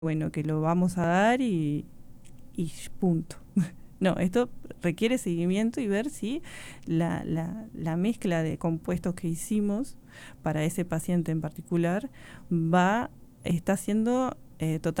bueno, que lo vamos a dar y punto. No, esto requiere seguimiento y ver si la mezcla de compuestos que hicimos para ese paciente en particular está siendo totalmente